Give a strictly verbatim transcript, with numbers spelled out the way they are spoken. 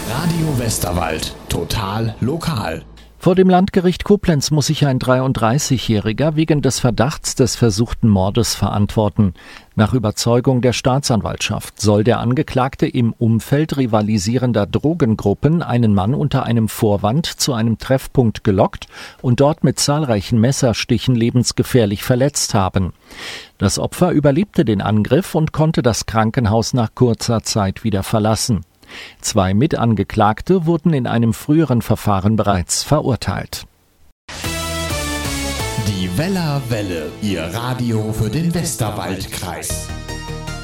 Radio Westerwald. Total lokal. Vor dem Landgericht Koblenz muss sich ein dreiunddreißigjähriger wegen des Verdachts des versuchten Mordes verantworten. Nach Überzeugung der Staatsanwaltschaft soll der Angeklagte im Umfeld rivalisierender Drogengruppen einen Mann unter einem Vorwand zu einem Treffpunkt gelockt und dort mit zahlreichen Messerstichen lebensgefährlich verletzt haben. Das Opfer überlebte den Angriff und konnte das Krankenhaus nach kurzer Zeit wieder verlassen. Zwei Mitangeklagte wurden in einem früheren Verfahren bereits verurteilt. Die Weller Welle, Ihr Radio für den Westerwaldkreis.